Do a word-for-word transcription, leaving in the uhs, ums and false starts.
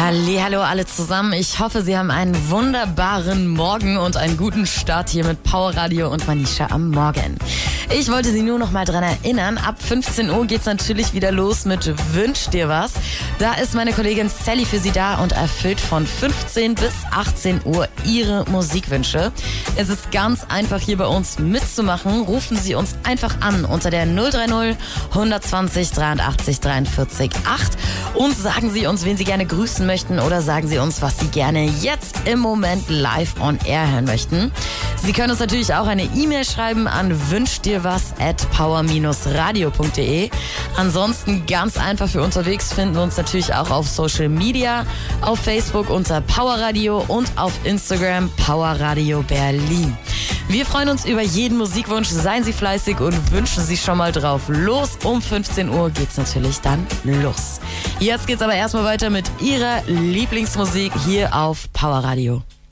Hallihallo alle zusammen. Ich hoffe, Sie haben einen wunderbaren Morgen und einen guten Start hier mit Power Radio und Manisha am Morgen. Ich wollte Sie nur noch mal dran erinnern, ab fünfzehn Uhr geht's natürlich wieder los mit Wünsch dir was. Da ist meine Kollegin Sally für Sie da und erfüllt von fünfzehn bis achtzehn Uhr Ihre Musikwünsche. Es ist ganz einfach, hier bei uns mitzumachen. Rufen Sie uns einfach an unter der null drei null, hundertzwanzig, dreiundachtzig, dreiundvierzig, acht und sagen Sie uns, wen Sie gerne grüßen möchten, oder sagen Sie uns, was Sie gerne jetzt im Moment live on air hören möchten. Sie können uns natürlich auch eine E-Mail schreiben an wünschdirwas at power radio punkt de. Ansonsten ganz einfach für unterwegs finden wir uns natürlich auch auf Social Media, auf Facebook unter Power Radio und auf Instagram Power Radio Berlin. Wir freuen uns über jeden Musikwunsch. Seien Sie fleißig und wünschen Sie schon mal drauf. Los, um fünfzehn Uhr geht's natürlich dann los. Jetzt geht's aber erstmal weiter mit Ihrer Lieblingsmusik hier auf Power Radio.